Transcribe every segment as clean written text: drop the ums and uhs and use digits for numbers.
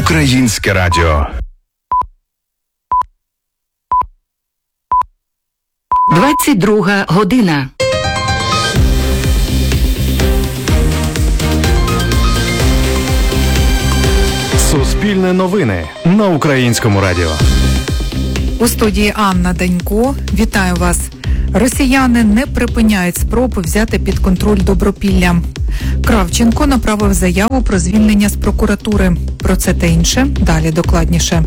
Українське радіо. 22 година. Суспільне новини на Українському радіо. У студії Анна Данько. Вітаю вас. Росіяни не припиняють спроби взяти під контроль Добропілля. Кравченко направив заяву про звільнення з прокуратури. Про це та інше далі докладніше.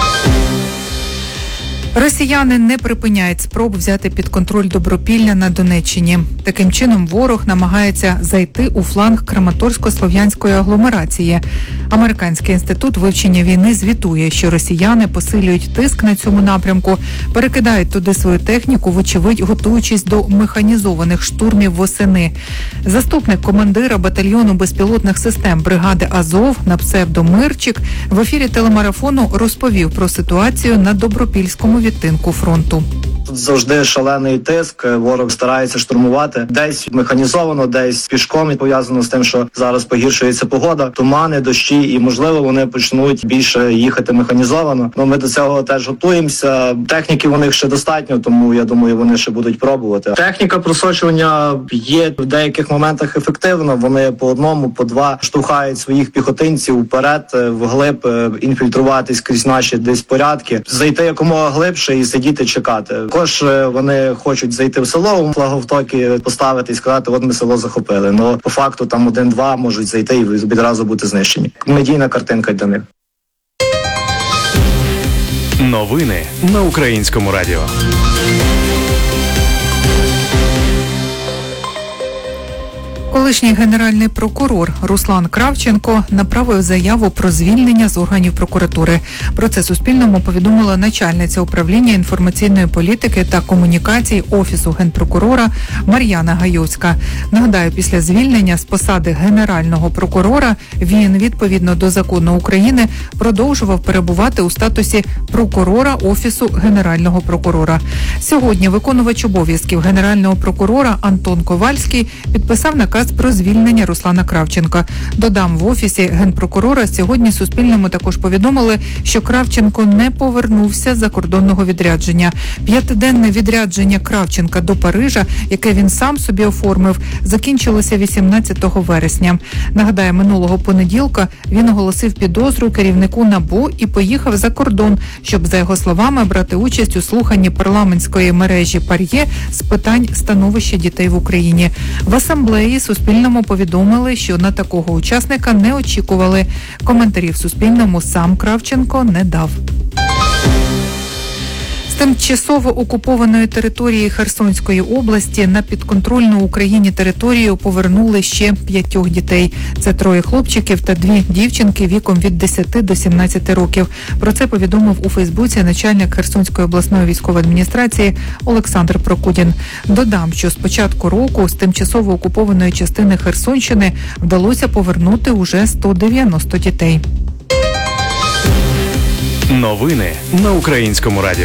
Росіяни не припиняють спроб взяти під контроль Добропілля на Донеччині. Таким чином ворог намагається зайти у фланг Краматорсько-Слов'янської агломерації. Американський інститут вивчення війни звітує, що росіяни посилюють тиск на цьому напрямку, перекидають туди свою техніку, вочевидь готуючись до механізованих штурмів восени. Заступник командира батальйону безпілотних систем бригади Азов на псевдо Мирчик в ефірі телемарафону розповів про ситуацію на Добропільському відтинку фронту. Тут завжди шалений тиск, ворог старається штурмувати. Десь механізовано, десь пішком, і пов'язано з тим, що зараз погіршується погода, тумани, дощі, і, можливо, вони почнуть більше їхати механізовано. Ми до цього теж готуємося. Техніки у них ще достатньо, тому, я думаю, вони ще будуть пробувати. Техніка просочування є в деяких моментах ефективна. Вони по одному, по два штовхають своїх піхотинців вперед, вглиб, інфільтруватись крізь наші десь порядки, зайти якомога глибше і сидіти чекати. Також вони хочуть зайти в село, флаговтоки поставити і сказати, от ми село захопили. Но по факту там 1-2 можуть зайти і відразу бути знищені. Медійна картинка для них. Новини на Українському радіо. Колишній генеральний прокурор Руслан Кравченко направив заяву про звільнення з органів прокуратури. Про це Суспільному повідомила начальниця управління інформаційної політики та комунікацій Офісу Генпрокурора Мар'яна Гайовська. Нагадаю, після звільнення з посади генерального прокурора він, відповідно до закону України, продовжував перебувати у статусі прокурора Офісу Генерального прокурора. Сьогодні виконувач обов'язків генерального прокурора Антон Ковальський підписав наказ про звільнення Руслана Кравченка. Додам, в Офісі Генпрокурора сьогодні Суспільному також повідомили, що Кравченко не повернувся з закордонного відрядження. 5-денне відрядження Кравченка до Парижа, яке він сам собі оформив, закінчилося 18 вересня. Нагадаю, минулого понеділка він оголосив підозру керівнику НАБУ і поїхав за кордон, щоб, за його словами, брати участь у слуханні парламентської мережі ПАРЄ з питань становища дітей в Україні. В асамблеї Суспільному повідомили, що на такого учасника не очікували. Коментарів Суспільному сам Кравченко не дав. З тимчасово окупованої території Херсонської області на підконтрольну Україні територію повернули ще 5 дітей. Це 3 хлопчиків та 2 дівчинки віком від 10 до 17 років. Про це повідомив у Фейсбуці начальник Херсонської обласної військової адміністрації Олександр Прокудін. Додам, що з початку року з тимчасово окупованої частини Херсонщини вдалося повернути уже 190 дітей. Новини на Українському радіо.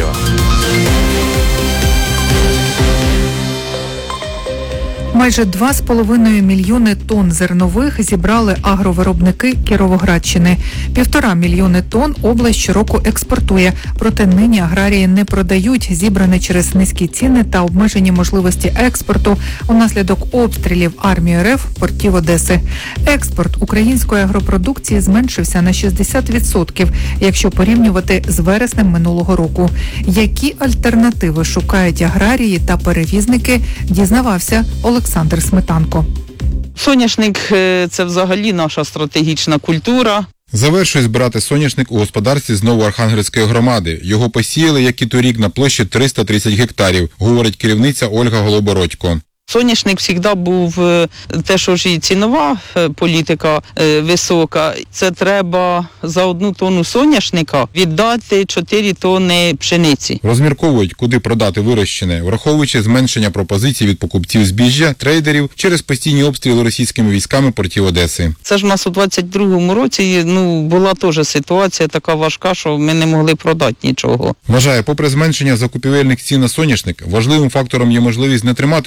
Майже 2,5 мільйони тонн зернових зібрали агровиробники Кіровоградщини. 1,5 мільйони тонн область щороку експортує, проте нині аграрії не продають зібране через низькі ціни та обмежені можливості експорту унаслідок обстрілів армії РФ портів Одеси. Експорт української агропродукції зменшився на 60%, якщо порівнювати з вереснем минулого року. Які альтернативи шукають аграрії та перевізники, дізнавався Олександр Сметанко. Соняшник – це взагалі наша стратегічна культура. Завершує збирати соняшник у господарстві з Новоархангельської громади. Його посіяли, як і торік, на площі 330 гектарів, говорить керівниця Ольга Голобородько. Соняшник завжди був те, що ж і цінова політика висока. Це треба за 1 тонну соняшника віддати 4 тонни пшениці. Розмірковують, куди продати вирощене, враховуючи зменшення пропозицій від покупців збіжжя, трейдерів через постійні обстріли російськими військами портів Одеси. Це ж у нас у 22-му році була теж ситуація така важка, що ми не могли продати нічого. Вважає, попри зменшення закупівельних цін на соняшник, важливим фактором є можливість не тримати його зерносховищі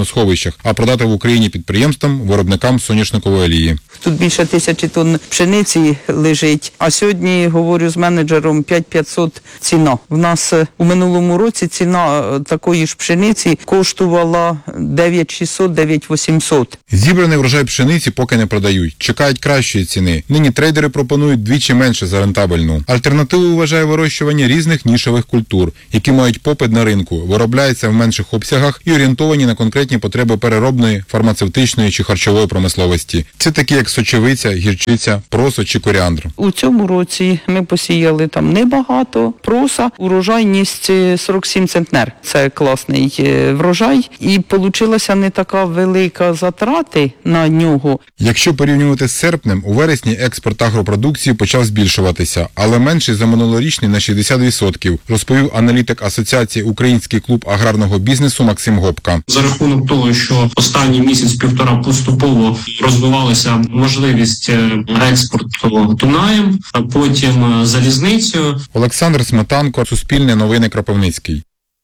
сміттєвосховищах, а продати в Україні підприємствам, виробникам соняшникової олії. Тут більше 1000 тонн пшениці лежить, а сьогодні, говорю з менеджером, 5500 ціна. В нас у минулому році ціна такої ж пшениці коштувала 9600, 9800. Зібраний врожай пшениці поки не продають. Чекають кращої ціни. Нині трейдери пропонують двічі менше за рентабельну. Альтернативою вважає вирощування різних нішевих культур, які мають попит на ринку, виробляються в менших обсягах і орієнтовані на конкретні потреби переробної, фармацевтичної чи харчової промисловості. Це такі як сочевиця, гірчиця, просо чи коріандр. У цьому році ми посіяли там небагато проса, урожайність 47 центнер. Це класний врожай. І получилася не така велика затрати на нього. Якщо порівнювати з серпнем, у вересні експорт агропродукції почав збільшуватися, але менший за минулорічний на 60%, розповів аналітик Асоціації «Український клуб аграрного бізнесу» Максим Гопка. За рахунок того, що останній місяць-півтора поступово розвивалася можливість експорту Дунаєм, а потім залізницею. Олександр Сметанко, Суспільне новини, Кропивницький.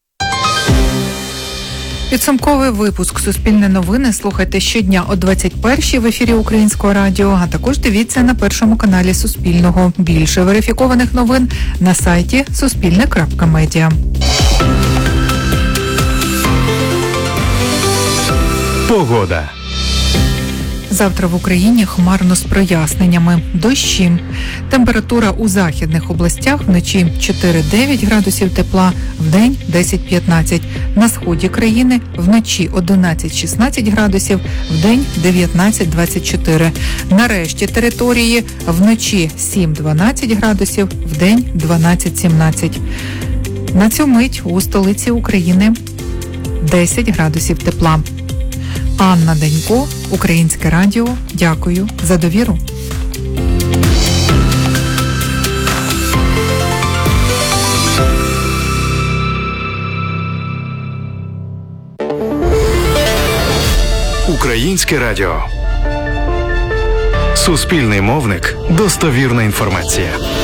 Підсумковий випуск «Суспільне новини» слухайте щодня о 21-й в ефірі Українського радіо, а також дивіться на першому каналі Суспільного. Більше верифікованих новин на сайті suspilne.media. Погода. Завтра в Україні хмарно з проясненнями. Дощі. Температура у західних областях вночі 4-9 градусів тепла, вдень 10-15. На сході країни вночі 11-16 градусів, вдень 19-24. На решті території вночі 7-12 градусів, вдень 12-17. На цю мить у столиці України 10 градусів тепла. Анна Денько, Українське радіо. Дякую за довіру. Українське радіо. Суспільний мовник. Достовірна інформація.